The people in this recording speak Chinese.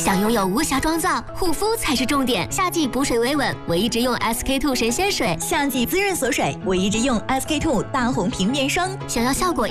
想拥有无瑕妆造，护肤才是重点。夏季补水维稳，我一直用 SK-II 神仙水； 夏季滋润锁水，我一直用 SK-II 大红瓶面霜。 想要效果